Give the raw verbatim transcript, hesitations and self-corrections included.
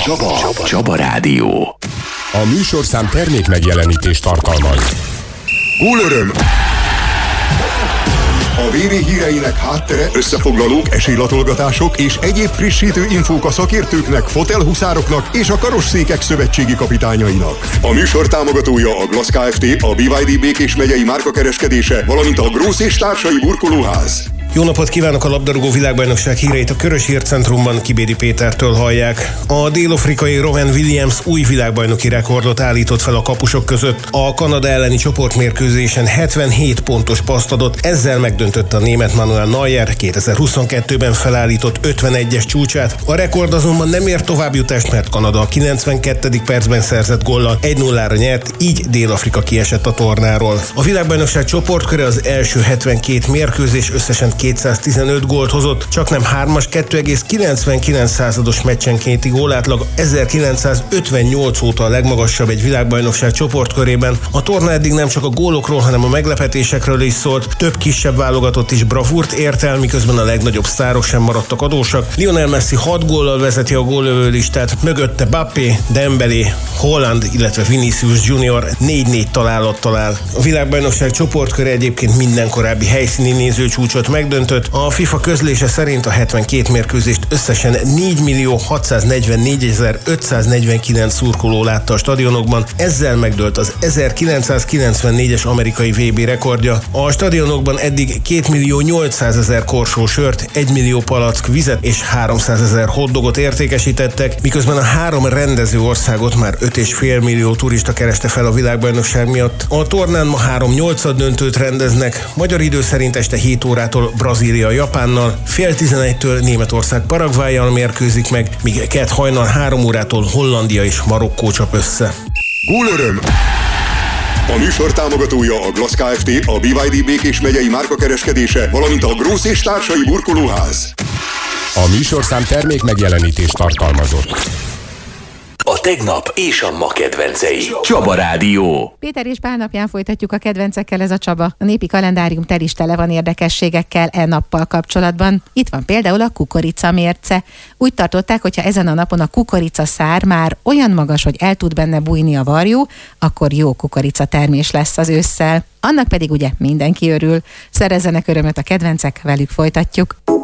Csaba. Csaba. Csaba Rádió. A műsorszám termék megjelenítést tartalmaz. Gólöröm! A vé bé híreinek háttere, összefoglalók, esélylatolgatások és egyéb frissítő infók a szakértőknek, fotelhuszároknak és a karosszékek szövetségi kapitányainak. A műsor támogatója a Glass Kft., a bé vé dé Békés megyei márkakereskedése, valamint a Grósz és társai burkolóház. Jó napot kívánok! A labdarúgó világbajnokság híreit a Körös Hírcentrumban Kibédi Pétertől hallják. A dél-afrikai Rowan Williams új világbajnoki rekordot állított fel a kapusok között. A Kanada elleni csoportmérkőzésen hetvenhét pontos paszt adott, ezzel megdöntötte a német Manuel Neuer kétezer-huszonkettőben felállított ötvenegyes csúcsát. A rekord azonban nem ért továbbjutást, mert Kanada a kilencvenkettedik percben szerzett góllal egy nullára nyert, így Dél-Afrika kiesett a tornáról. A világbajnokság csoportköre az első hetvenkét mérkőzés összesen kétszáztizenöt gólt hozott, csak nem hármas, kettő egész kilencvenkilenc százados meccsenkénti gólátlag, ezerkilencszázötvennyolc óta a legmagasabb egy világbajnokság csoportkörében. A torna eddig nem csak a gólokról, hanem a meglepetésekről is szólt, több kisebb válogatott is bravúrt ért el, miközben a legnagyobb sztárok sem maradtak adósak. Lionel Messi hat góllal vezeti a góllövő listát, mögötte Mbappé, Dembélé, Haaland, illetve Vinicius Junior négy-négy találattal áll. A világbajnokság csoportköre egyébként minden korábbi helyszíni nézőcsúcsot megdöntött. A FIFA közlése szerint a hetvenkét mérkőzést összesen négymillió hatszáznegyvennégyezer-ötszáznegyvenkilenc szurkoló látta a stadionokban, ezzel megdőlt az ezerkilencszázkilencvennégyes amerikai vé bé rekordja. A stadionokban eddig kétmillió nyolcszázezer korsó sört, egymillió palack vizet és háromszázezer hotdogot értékesítettek, miközben a három rendező országot már öt egész öt millió turista kereste fel a világbajnokság miatt. A tornán ma három nyolcadöntőt rendeznek, magyar idő szerint este hét órától Brazília Japánnal, fél tizenegytől Németország Paraguayyal mérkőzik meg, míg kedd hajnal három órától Hollandia és Marokkó csap össze. Gólöröm! A műsor támogatója a Glass Kft., a bé vé dé Békés megyei márkakereskedése, valamint a Grósz és társai burkolóház. A műsorszám termék megjelenítést tartalmazott. A tegnap és a ma kedvencei. Csaba Rádió. Péter és Pál napján folytatjuk a kedvencekkel, ez a Csaba. A népi kalendárium tel is tele van érdekességekkel e nappal kapcsolatban. Itt van például a kukorica mérce. Úgy tartották, hogyha ezen a napon a kukorica szár már olyan magas, hogy el tud benne bújni a varjú, akkor jó kukorica termés lesz az ősszel. Annak pedig ugye mindenki örül. Szerezzenek örömet a kedvencek, velük folytatjuk.